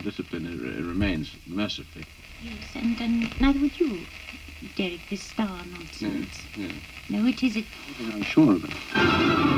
discipline remains, mercifully. Yes, and neither would you, Derek, this star nonsense. No. No, it isn't. I'm sure of it.